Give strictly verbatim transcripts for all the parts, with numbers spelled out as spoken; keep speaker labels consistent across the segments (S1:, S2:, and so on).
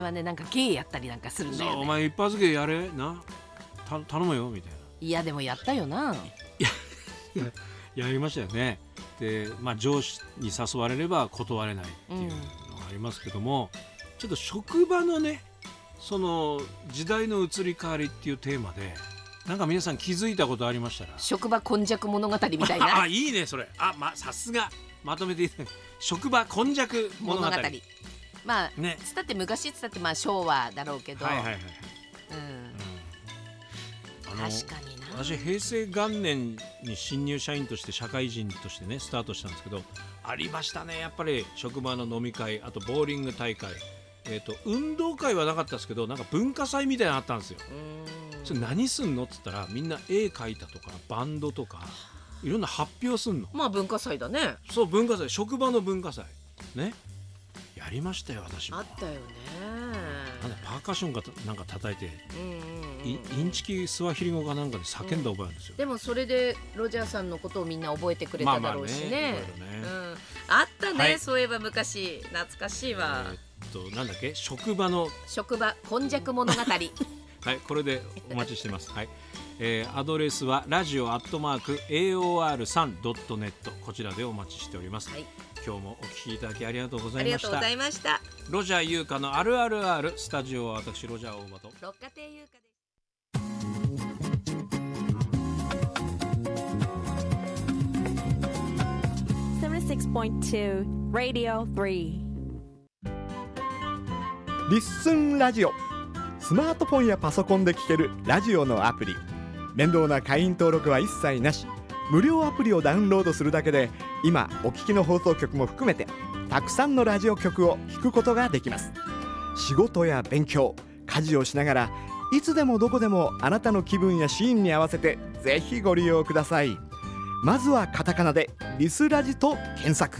S1: はね、なんか芸やったりなんかするんだよね。
S2: お前一発芸やれな、た頼むよみたいな。
S1: いやでもやったよな。
S2: いややりましたよね。で、まあ、上司に誘われれば断れないっていうのがありますけども、うん、ちょっと職場のね、その時代の移り変わりっていうテーマでなんか皆さん気づいたことありましたら。
S1: 職場今昔物語みたいな
S2: あ、いいねそれ。あ、ま、さすがまとめていただく。職場今昔物語、物語
S1: まあ、ね、つったって昔つったってまあ昭和だろうけど、はいはいはい、うんうん、あの確かにな。
S2: 私平成元年に新入社員として社会人としてねスタートしたんですけど、ありましたねやっぱり職場の飲み会、あとボーリング大会、えーと、運動会はなかったですけどなんか文化祭みたいなのあったんですよ。うそれ何すんのって言ったらみんな絵描いたとかバンドとかいろんな発表すんの。
S1: まあ文化祭だね。
S2: そう文化祭、職場の文化祭ね、やりましたよ私も。
S1: あったよね。
S2: なんだパーカッションかなんか叩いて、うんうんうんうん、イ, インチキスワヒリ語かなんかで叫んだ覚えあるんですよ、
S1: うん、でもそれでロジャーさんのことをみんな覚えてくれただろうしね。
S2: まあまあね、ね、うん、
S1: あったね、はい、そういえば昔懐かしいわ。
S2: えー、っとなんだっけ、職場の
S1: 職場今昔物語
S2: はい、これでお待ちしてます、はい、えー、アドレスはラジオアットマーク エーオーアールスリードットネット、 こちらでお待ちしております、はい、今日もお聞きいただきありがとうございました。
S1: ありがとうございました。
S2: ロジャー優香のあるある R、 スタジオは私ロジャー大場と
S1: 六花亭優香です。
S3: セブンシックスポイントツー Radio スリー。
S4: リッスンラジオ、スマートフォンやパソコンで聴けるラジオのアプリ。面倒な会員登録は一切なし、無料アプリをダウンロードするだけで今お聞きの放送局も含めてたくさんのラジオ局を聞くことができます。仕事や勉強、家事をしながらいつでもどこでもあなたの気分やシーンに合わせてぜひご利用ください。まずはカタカナでリスラジと検索。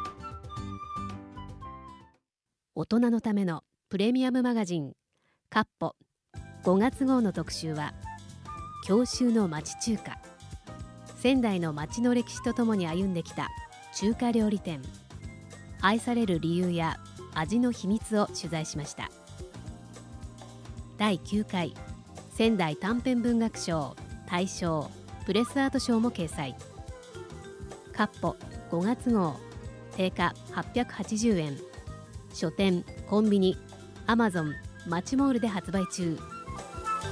S5: 大人のためのプレミアムマガジンカッポごがつ号の特集は郷愁の町中華。仙台の町の歴史とともに歩んできた中華料理店、愛される理由や味の秘密を取材しました。だいきゅうかい仙台短編文学賞大賞プレスアート賞も掲載。カッポごがつ号、定価はっぴゃくはちじゅうえん、書店、コンビニ、アマゾン、マチモールで発売中。